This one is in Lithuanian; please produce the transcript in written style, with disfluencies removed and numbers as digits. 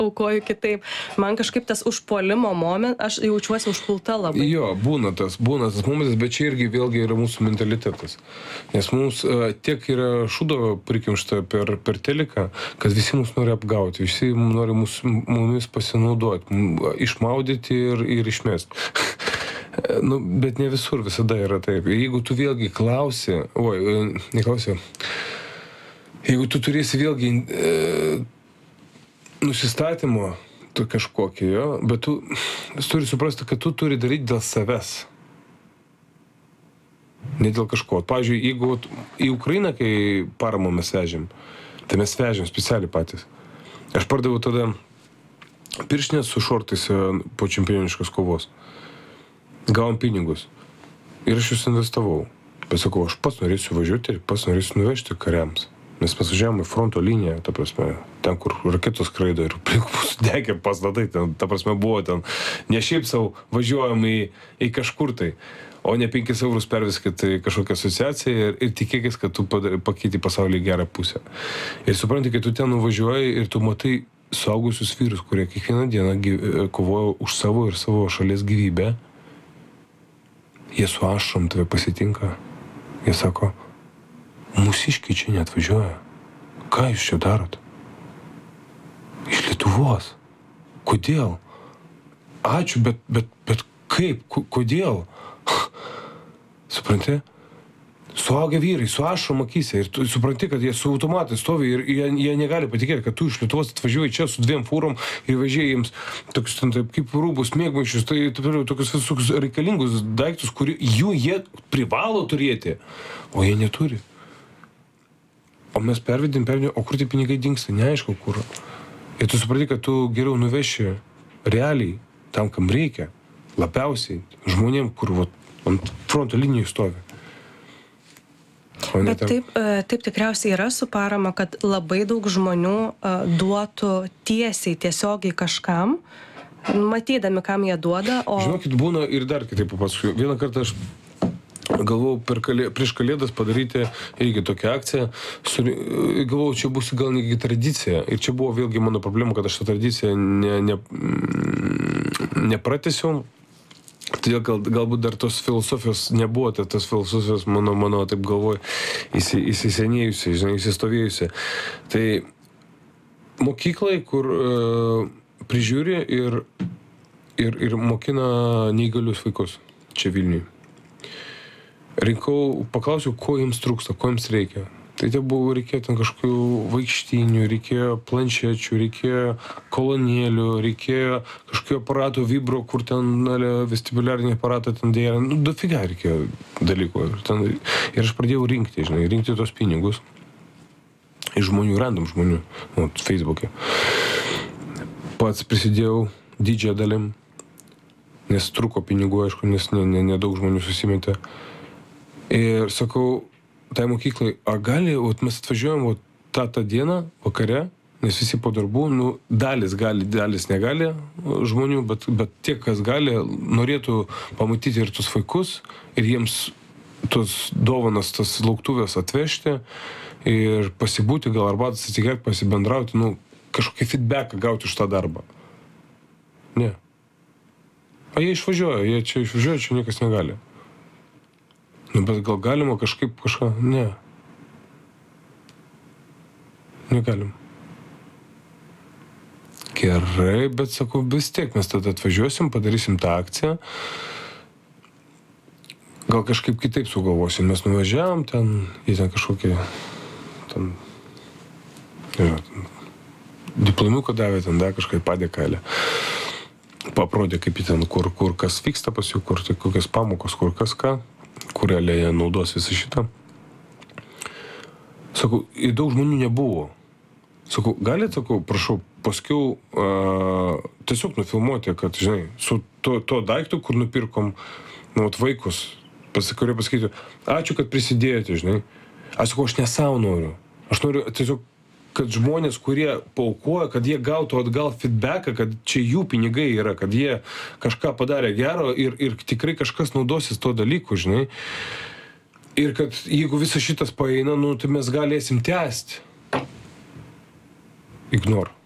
aukoju kitaip. Man kažkaip tas užpuolimo momentas, aš jaučiuosi užpulta labai. Jo, būna tas momentas, bet čia irgi vėlgi yra mūsų mentalitetas. Nes mums tiek yra šūdo prikimšta per teliką, kad visi mus nori apgauti, visi nori mumis pasinaudoti, išmaudyti ir išmesti. Bet ne visur visada yra taip. Jeigu tu vėlgi jeigu tu turėsi vėlgi nusistatymo kažkokį, jo, bet tu turi suprasti, kad tu turi daryti dėl savęs. Ne dėl kažko. Pavyzdžiui, jeigu į Ukrainą, kai paramą mes vežėm, tai mes vežėm specialiai patys. Aš pardaviau tada pirštinės su šortais po čempioniškos kovos. Gavom pinigus. Ir aš jūs investavau. Pasakau, aš pats norėsiu važiuoti ir pats norėsiu nuvežti kariams. Mes važiavom į fronto liniją, ta prasme, ten, kur raketos skraido ir sudegė pastatai, ten, ta prasme, buvo ten. Ne šiaip savo važiuojam į kažkur tai, o ne 5 eurus perviskit į kažkokią asociaciją ir tikėkis, kad tu pakeiti pasaulį į gerą pusę. Ir supranti, kai tu ten nuvažiuoji ir tu matai suaugusius vyrus, kurie kiekvieną dieną kovojo už savo ir savo šalies gyvybę, jie su ašarom tave pasitinka. Jie sako, mūsiškiai čia neatvažiuoja. Ką jūs čia darot? Iš Lietuvos. Kodėl? Ačiū, bet kaip? Kodėl? Supranti? Suaugę vyrai, su ašarom akyse. Ir tu supranti, kad jie su automatai stovi ir jie negali patikėti, kad tu iš Lietuvos atvažiuoji čia su 2 fūrom ir vežėjai jiems tokius taip kaip rūbus, mėgmaišius, tai tokius visokius reikalingus daiktus, jie privalo turėti, o jie neturi. O mes pervedėm, o kur tie pinigai dingsta, neaišku kur. Ir tu supranti, kad tu geriau nuveši realiai tam, kam reikia, labiausiai žmonėm, kur ant fronto linijų stovi. Bet taip tikriausiai yra su parama, kad labai daug žmonių duotų tiesiogiai kažkam, matydami, kam jie duoda. Žinokit, būna ir dar kitaip papasakoju. Vieną kartą aš galvojau prieš Kalėdas padaryti irgi tokią akciją. Galvojau, čia bus gal negi tradicija. Ir čia buvo vėlgi mano problema, kad aš tą tradiciją nepratęsiau. Todėl galbūt dar tos filosofijos nebuvo, tos filosofijos mano taip galvoj įsisenėjusi, įsistovėjusi. Tai mokyklai, kur prižiūri ir mokina neįgalius vaikus čia Vilniuje. Paklausiau, ko jiems trūksta, ko jiems reikia. Tai reikėjo ten kažkokių vaikštynių, reikėjo planšečių, reikėjo kolonėlių, reikėjo kažkokio aparato vibro, kur ten vestibuliarinį aparatą ten dėjo. Dafiga reikėjo dalykų. Ir aš pradėjau rinkti tos pinigus iš žmonių, random žmonių, Facebook'e. Pats prisidėjau didžiąją dalim, nes trūko pinigų, aišku, nes nedaug žmonių susimetė. Ir sakau, tai mokyklai, gali, mes atvažiuojam tą dieną vakare, nes visi po darbų, dalis gali, dalis negali žmonių, bet tie, kas gali, norėtų pamatyti ir tus vaikus, ir jiems tos dovanas, tas lauktuvės atvežti ir pasibūti, gal arbatas atsigerti, pasibendrauti, kažkokį feedbacką gauti už tą darbą. Ne. O jie išvažiuoja, čia niekas negali. Bet gal galima kažką? Ne. Negalim. Gerai, bet sakau, vis tiek mes tada atvažiuosim, padarysim tą akciją. Gal kažkaip kitaip sugalvosim. Mes nuvažiavom į ten kažkokį diplomiuką davė, kažkaip padėkalę. Paprodė, kaip ten, kur kas vyksta pas jų, kur kokias pamokos, kur kas ką. Kur realiai naudos visą šitą. Sakau, daug žmonių nebuvo. Sakau, prašau, paskiau tiesiog nufilmuoti, kad, su to daiktu, kur nupirkom vaikus, kurie pasakytų, ačiū, kad prisidėjote, Aš sakau, aš ne savo noriu. Aš noriu tiesiog, kad žmonės, kurie paukoja, kad jie gautų atgal feedbacką, kad čia jų pinigai yra, kad jie kažką padarė gero ir tikrai kažkas naudosis to dalyku, Ir kad jeigu visas šitas paeina, tai mes galėsim tęsti. Ignore.